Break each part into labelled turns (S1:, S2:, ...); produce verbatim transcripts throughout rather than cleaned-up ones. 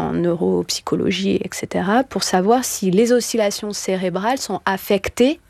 S1: en neuropsychologie, et cetera, pour savoir si les oscillations cérébrales sont affectées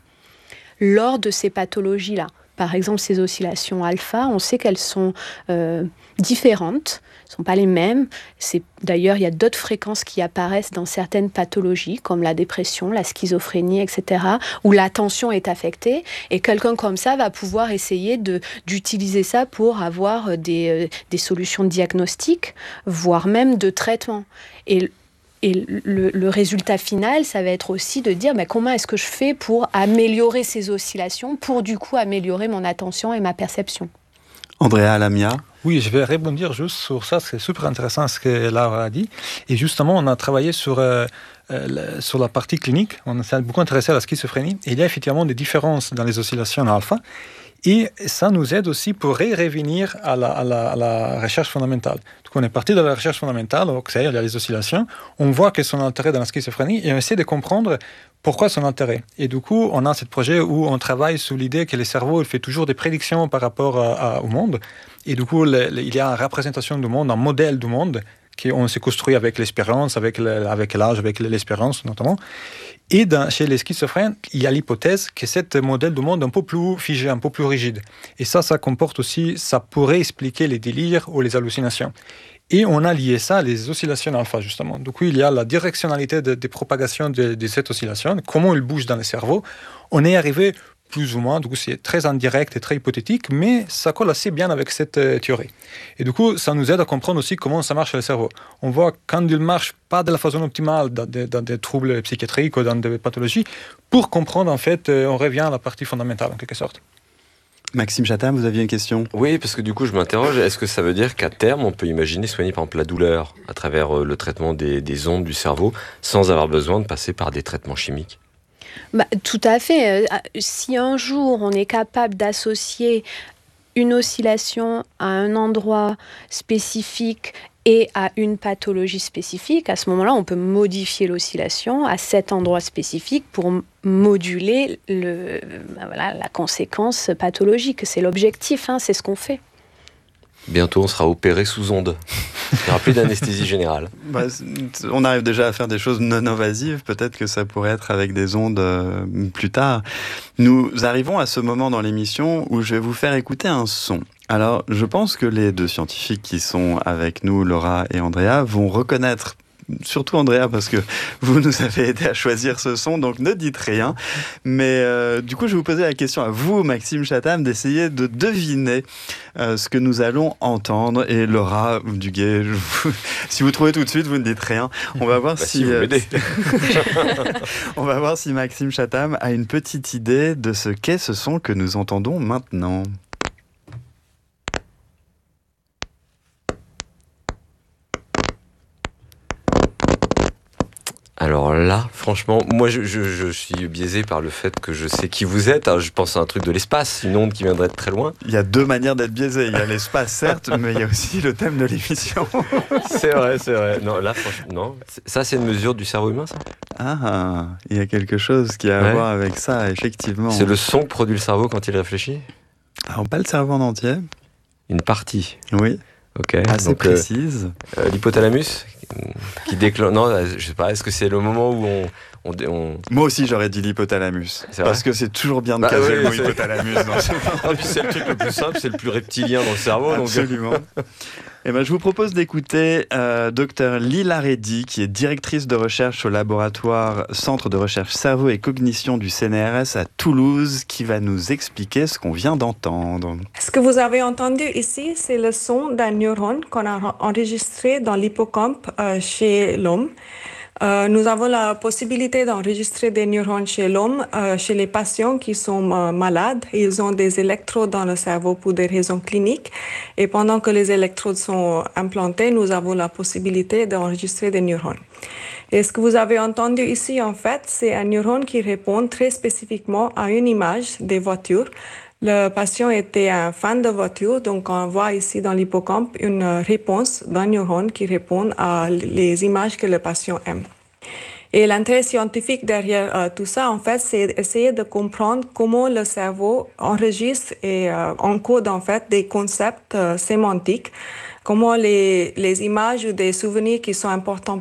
S1: lors de ces pathologies-là. Par exemple, ces oscillations alpha, on sait qu'elles sont euh, différentes, ne sont pas les mêmes. C'est, d'ailleurs, il y a d'autres fréquences qui apparaissent dans certaines pathologies, comme la dépression, la schizophrénie, et cetera, où l'attention est affectée. Et quelqu'un comme ça va pouvoir essayer de, d'utiliser ça pour avoir des, euh, des solutions de diagnostic, voire même de traitement. Et Et le, le résultat final, ça va être aussi de dire mais comment est-ce que je fais pour améliorer ces oscillations, pour du coup améliorer mon attention et ma perception.
S2: Andrea Lamia.
S3: Oui, je vais rebondir juste sur ça, c'est super intéressant ce que Laura a dit. Et justement, on a travaillé sur, euh, euh, sur la partie clinique, on s'est beaucoup intéressé à la schizophrénie, et il y a effectivement des différences dans les oscillations alpha. Et ça nous aide aussi pour revenir à la, à la, à la recherche fondamentale. Donc on est parti de la recherche fondamentale, donc c'est-à-dire il y a les oscillations, on voit qu'elles sont altérées dans la schizophrénie et on essaie de comprendre pourquoi elles sont altérées. Et du coup, on a ce projet où on travaille sous l'idée que le cerveau il fait toujours des prédictions par rapport à, à, au monde. Et du coup, le, le, il y a une représentation du monde, un modèle du monde qu'on s'est construit avec l'expérience, avec, le, avec l'âge, avec l'espérance notamment. Et dans, chez les schizophrènes, il y a l'hypothèse que ce modèle du monde est un peu plus figé, un peu plus rigide. Et ça, ça comporte aussi, ça pourrait expliquer les délires ou les hallucinations. Et on a lié ça à les oscillations alpha, justement. Du coup, il y a la directionnalité de, de propagation de, de cette oscillation, comment elle bouge dans le cerveau. On est arrivé plus ou moins, du coup c'est très indirect et très hypothétique, mais ça colle assez bien avec cette euh, théorie. Et du coup, ça nous aide à comprendre aussi comment ça marche le cerveau. On voit quand il ne marche pas de la façon optimale dans des, dans des troubles psychiatriques ou dans des pathologies, pour comprendre, en fait, euh, on revient à la partie fondamentale, en quelque sorte.
S2: Maxime Chatham, vous aviez une question ?
S4: Oui, parce que du coup, je m'interroge, est-ce que ça veut dire qu'à terme, on peut imaginer soigner, par exemple, la douleur à travers euh, le traitement des, des ondes du cerveau, sans avoir besoin de passer par des traitements chimiques ?
S1: Bah, tout à fait. Si un jour on est capable d'associer une oscillation à un endroit spécifique et à une pathologie spécifique, à ce moment-là, on peut modifier l'oscillation à cet endroit spécifique pour moduler le, bah voilà, la conséquence pathologique. C'est l'objectif, hein, c'est ce qu'on fait.
S4: Bientôt, on sera opéré sous onde. Il n'y aura plus d'anesthésie générale.
S2: Bah, on arrive déjà à faire des choses non invasives. Peut-être que ça pourrait être avec des ondes euh, plus tard. Nous arrivons à ce moment dans l'émission où je vais vous faire écouter un son. Alors, je pense que les deux scientifiques qui sont avec nous, Laura et Andrea, vont reconnaître, surtout Andrea, parce que vous nous avez aidé à choisir ce son, donc ne dites rien. Mais euh, du coup, je vais vous poser la question à vous, Maxime Chatham, d'essayer de deviner euh, ce que nous allons entendre. Et Laura Duguay, vous, si vous trouvez tout de suite, vous ne dites rien. On va voir bah si,
S4: si euh,
S2: on va voir si Maxime Chatham a une petite idée de ce qu'est ce son que nous entendons maintenant.
S4: Alors là, franchement, moi je, je, je suis biaisé par le fait que je sais qui vous êtes. Alors, je pense à un truc de l'espace, une onde qui viendrait de très loin.
S2: Il y a deux manières d'être biaisé. Il y a l'espace, certes, mais il y a aussi le thème de l'émission.
S4: C'est vrai, c'est vrai. Non, là, franchement, non. Ça, c'est une mesure du cerveau humain, ça ?
S2: Ah, il y a quelque chose qui a à ouais. voir avec ça, effectivement.
S4: C'est le son que produit le cerveau quand il réfléchit ?
S2: Alors, pas le cerveau en entier.
S4: Une partie.
S2: Oui.
S4: Ok.
S2: Assez
S4: donc,
S2: précise.
S4: Euh, l'hypothalamus qui déclenche. Non, je sais pas. Est-ce que c'est le moment où on, on, on...
S2: Moi aussi, j'aurais dit l'hypothalamus, parce que c'est toujours bien de bah, caser oui, le mot c'est... hypothalamus. Dans ce...
S4: ah, puis c'est le truc le plus simple, c'est le plus reptilien dans le cerveau.
S2: Absolument. Donc... Eh ben, je vous propose d'écouter euh, Dr Lila Reddy, qui est directrice de recherche au laboratoire Centre de recherche cerveau et cognition du C N R S à Toulouse, qui va nous expliquer ce qu'on vient d'entendre.
S5: Ce que vous avez entendu ici, c'est le son d'un neurone qu'on a enregistré dans l'hippocampe euh, chez l'homme. Euh, nous avons la possibilité d'enregistrer des neurones chez l'homme, euh, chez les patients qui sont euh, malades. Ils ont des électrodes dans le cerveau pour des raisons cliniques. Et pendant que les électrodes sont implantées, nous avons la possibilité d'enregistrer des neurones. Et ce que vous avez entendu ici, en fait, c'est un neurone qui répond très spécifiquement à une image des voitures. Le patient était un fan de voiture, donc on voit ici dans l'hippocampe une réponse d'un neurone qui répond à les images que le patient aime. Et l'intérêt scientifique derrière euh, tout ça, en fait, c'est essayer de comprendre comment le cerveau enregistre et euh, encode en fait des concepts euh, sémantiques, comment les, les images ou des souvenirs qui sont importants